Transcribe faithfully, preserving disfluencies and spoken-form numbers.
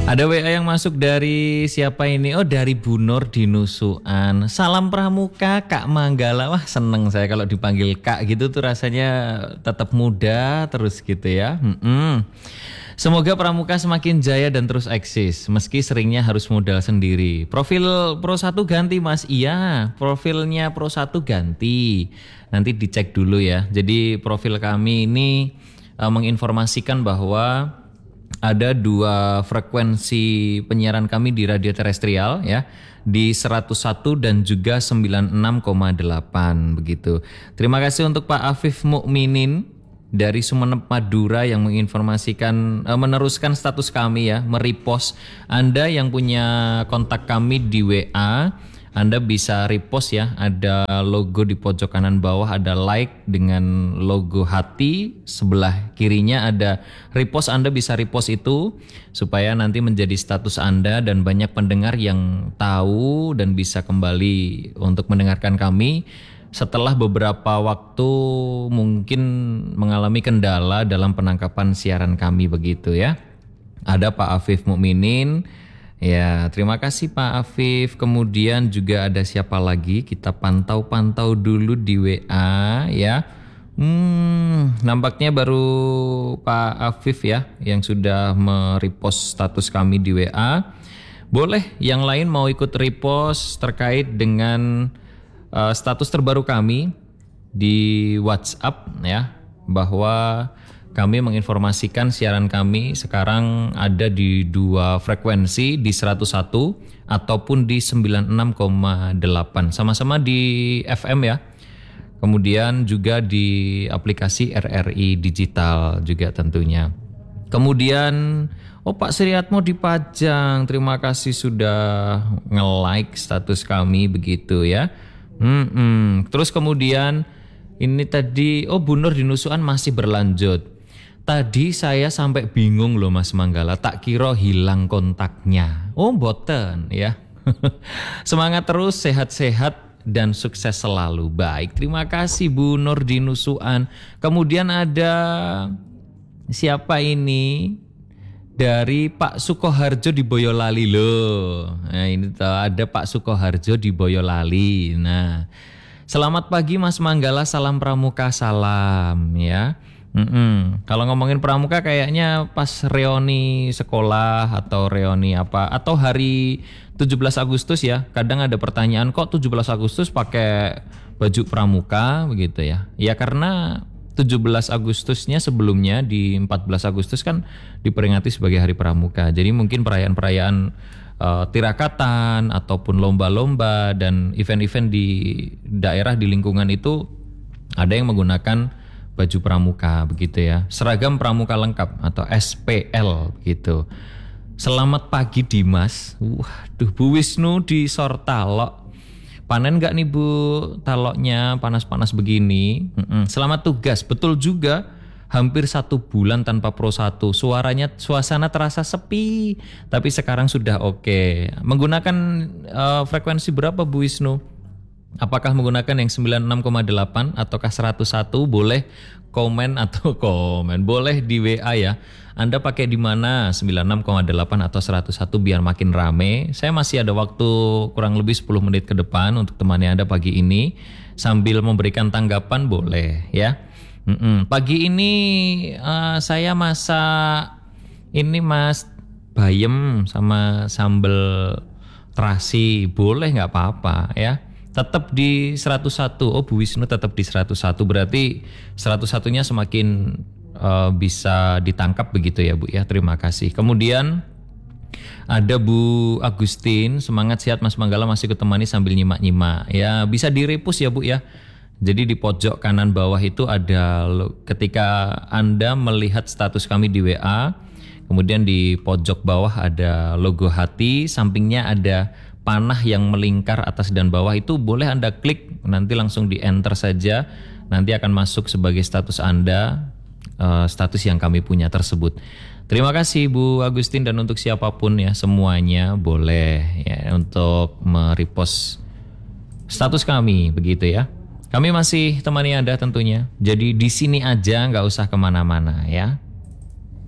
Ada W A yang masuk dari siapa ini? Oh, dari Bu Nur di Nusuan. Salam Pramuka Kak Manggala. Wah, seneng saya kalau dipanggil Kak gitu tuh rasanya tetap muda terus gitu ya. Mm-mm. Semoga Pramuka semakin jaya dan terus eksis meski seringnya harus modal sendiri. Profil Pro satu ganti Mas. Iya, profilnya Pro satu ganti. Nanti dicek dulu ya. Jadi profil kami ini uh, menginformasikan bahwa ada dua frekuensi penyiaran kami di radio terestrial ya, di seratus satu dan juga sembilan puluh enam koma delapan begitu. Terima kasih untuk Pak Afif Mukminin dari Sumeneb Madura yang menginformasikan eh, meneruskan status kami ya, merepost. Anda yang punya kontak kami di W A, Anda bisa repost ya, ada logo di pojok kanan bawah, ada like dengan logo hati, sebelah kirinya ada repost. Anda bisa repost itu supaya nanti menjadi status Anda dan banyak pendengar yang tahu dan bisa kembali untuk mendengarkan kami setelah beberapa waktu mungkin mengalami kendala dalam penangkapan siaran kami begitu ya. Ada Pak Afif Mukminin. Ya, terima kasih Pak Afif. Kemudian juga ada siapa lagi? Kita pantau-pantau dulu di W A ya. Hmm, nampaknya baru Pak Afif ya yang sudah merepost status kami di W A. Boleh yang lain mau ikut repost terkait dengan uh, status terbaru kami di WhatsApp ya, bahwa kami menginformasikan siaran kami sekarang ada di dua frekuensi, di seratus satu ataupun di sembilan puluh enam koma delapan. Sama-sama di F M ya. Kemudian juga di aplikasi R R I Digital juga tentunya. Kemudian, oh Pak Sriatmo dipajang. Terima kasih sudah nge-like status kami begitu ya. Hmm-hmm. Terus kemudian ini tadi, oh Bu Nur di Nusuan masih berlanjut. Tadi saya sampai bingung loh Mas Manggala, tak kira hilang kontaknya. Oh boten ya. Semangat terus, sehat-sehat dan sukses selalu. Baik, terima kasih Bu Nur di Nusuan. Kemudian ada siapa ini? Dari Pak Sukoharjo di Boyolali loh. Nah ini tuh ada Pak Sukoharjo di Boyolali. Nah, selamat pagi Mas Manggala, salam Pramuka, salam ya. Mm-mm. Kalau ngomongin Pramuka kayaknya pas reuni sekolah atau reuni apa, atau hari tujuh belas Agustus ya. Kadang ada pertanyaan, kok tujuh belas Agustus pakai baju Pramuka begitu ya. Ya karena tujuh belas Agustusnya sebelumnya di empat belas Agustus kan diperingati sebagai Hari Pramuka. Jadi mungkin perayaan-perayaan uh, tirakatan ataupun lomba-lomba dan event-event di daerah di lingkungan itu ada yang menggunakan baju pramuka begitu ya. Seragam pramuka lengkap atau S P L gitu. Selamat pagi Dimas. Waduh, Bu Wisnu di Sortalok. Panen gak nih Bu taloknya, panas-panas begini? Mm-mm. Selamat tugas. Betul juga, hampir satu bulan tanpa Pro satu. Suaranya, suasana terasa sepi. Tapi sekarang sudah oke. Menggunakan uh, frekuensi berapa Bu Wisnu? Apakah menggunakan yang sembilan puluh enam koma delapan ataukah seratus satu? Boleh komen atau komen. Boleh di W A ya. Anda pakai di mana? sembilan puluh enam koma delapan atau seratus satu biar makin rame. Saya masih ada waktu kurang lebih sepuluh menit ke depan untuk temani Anda pagi ini. Sambil memberikan tanggapan boleh ya. Mm-mm. Pagi ini uh, saya masak ini Mas bayam sama sambal terasi. Boleh nggak apa-apa ya. Tetap di seratus satu. Oh Bu Wisnu tetap di seratus satu. Berarti seratus satunya semakin uh, bisa ditangkap begitu ya Bu ya. Terima kasih. Kemudian ada Bu Agustin. Semangat sehat Mas Manggala, masih kutemani sambil nyimak-nyimak. Ya bisa direpus ya Bu ya. Jadi di pojok kanan bawah itu ada ketika Anda melihat status kami di W A. Kemudian di pojok bawah ada logo hati. Sampingnya ada panah yang melingkar atas dan bawah, itu boleh Anda klik, nanti langsung di enter saja, nanti akan masuk sebagai status Anda, uh, status yang kami punya tersebut. Terima kasih Bu Agustin, dan untuk siapapun ya semuanya boleh ya untuk merepost status kami begitu ya. Kami masih temani Anda tentunya, jadi di sini aja, nggak usah kemana-mana ya.